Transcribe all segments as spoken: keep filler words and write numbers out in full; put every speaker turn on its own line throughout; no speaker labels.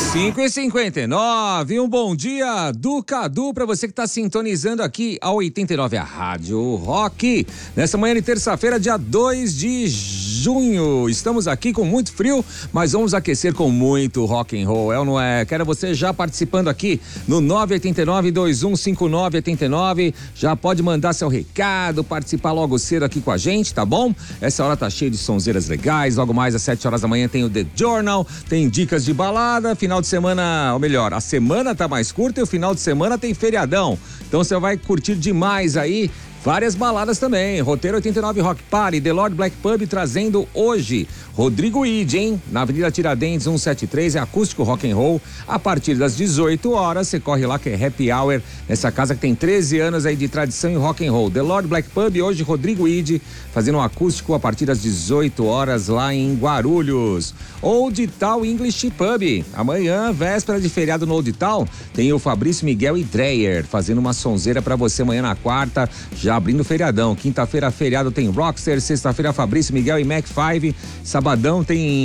cinco e cinquenta e nove, um bom dia do Cadu para você que está sintonizando aqui a oitenta e nove, a Rádio Rock. Nessa manhã de terça-feira, dia dois de junho, estamos aqui com muito frio, mas vamos aquecer com muito rock and roll, é ou não é? Quero você já participando aqui no nove oito nove, dois um cinco nove oito nove, já pode mandar seu recado, participar logo cedo aqui com a gente, tá bom? Essa hora tá cheia de sonzeiras legais, logo mais às sete horas da manhã tem o The Journal, tem dicas de balada, final de semana, ou melhor, a semana tá mais curta e o final de semana tem feriadão. Então você vai curtir demais aí várias baladas também. Roteiro oitenta e nove Rock Party, The Lord Black Pub trazendo hoje Rodrigo Ide, hein? Na Avenida Tiradentes cento e setenta e três, é acústico rock and roll. A partir das dezoito horas, você corre lá que é happy hour nessa casa que tem treze anos aí de tradição em rock and roll. The Lord Black Pub, hoje Rodrigo Ide fazendo um acústico a partir das dezoito horas lá em Guarulhos. Old Town English Pub, amanhã, véspera de feriado no Old Town, tem o Fabrício Miguel e Dreyer fazendo uma sonzeira pra você amanhã na quarta, já abrindo o feriadão. Quinta-feira, feriado, tem Rockster. Sexta-feira, Fabrício Miguel e Mac cinco. Sabadão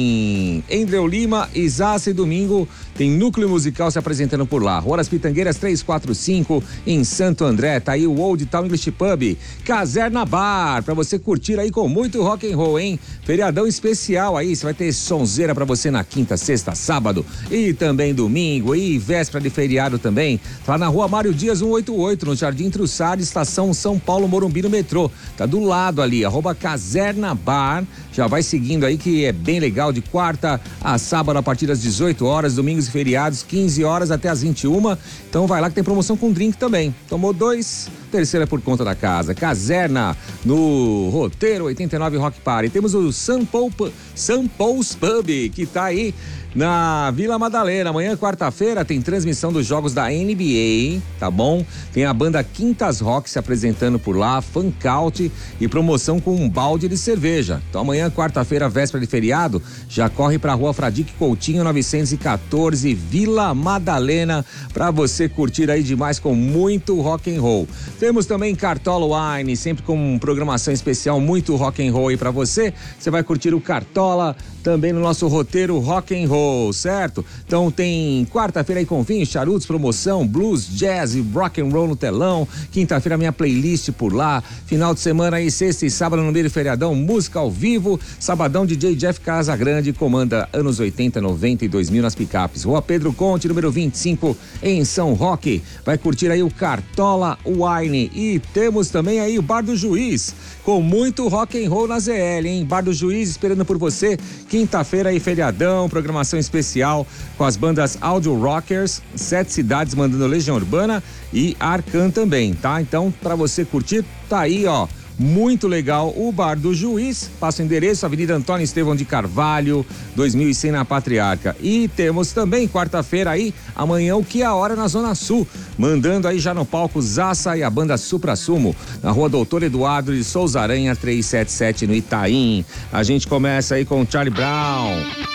tem Andrew Lima e Zassi. Domingo tem Núcleo Musical se apresentando por lá. Rua das Pitangueiras trezentos e quarenta e cinco, em Santo André. Tá aí o Old Town English Pub. Caserna Bar, pra você curtir aí com muito rock and roll, hein? Feriadão especial aí, você vai ter sonzeira pra você na quinta, sexta, sábado e também domingo e véspera de feriado também. Tá na Rua Mário Dias cento e oitenta e oito, no Jardim Trussard, estação São Paulo, Morumbi, no metrô. Tá do lado ali, arroba Caserna Bar. Já vai seguindo aí que é bem legal, de quarta a sábado a partir das dezoito horas, domingos e feriados quinze horas até as vinte e uma. Então vai lá que tem promoção com drink também. Tomou dois, terceira por conta da casa. Caserna no Roteiro oitenta e nove Rock Party. Temos o São Paul, São Paul's Pub, que tá aí na Vila Madalena. Amanhã, quarta-feira, tem transmissão dos jogos da N B A, tá bom? Tem a banda Quintas Rock se apresentando por lá, funk out e promoção com um balde de cerveja. Então amanhã, quarta-feira, véspera de feriado, já corre pra Rua Fradique Coutinho novecentos e quatorze, Vila Madalena, pra você curtir aí demais com muito rock and roll. Temos também Cartola Wine, sempre com programação especial, muito rock and roll aí pra você. Você vai curtir o Cartola também no nosso roteiro rock and roll, certo? Então tem quarta-feira aí com vinhos, charutos, promoção, blues, jazz e rock and roll no telão. Quinta-feira minha playlist por lá. Final de semana aí, sexta e sábado no meio do feriadão, música ao vivo. Sabadão, D J Jeff Casagrande comanda anos oitenta, noventa e dois mil nas picapes. Rua Pedro Conte, número vinte e cinco, em São Roque. Vai curtir aí o Cartola Wine. E temos também aí o Bar do Juiz, com muito rock and roll na Z L, hein? Bar do Juiz esperando por você. Quinta-feira aí, feriadão, programação especial com as bandas Audio Rockers, Sete Cidades mandando Legião Urbana e Arcan também, tá? Então, pra você curtir, tá aí, ó. Muito legal o Bar do Juiz. Passa o endereço, Avenida Antônio Estevão de Carvalho, dois mil e cem na Patriarca. E temos também quarta-feira aí, amanhã o Que a Hora na Zona Sul, mandando aí já no palco Zassa e a banda Supra Sumo, na Rua Doutor Eduardo de Souza Aranha trezentos e setenta e sete, no Itaim. A gente começa aí com Charlie Brown.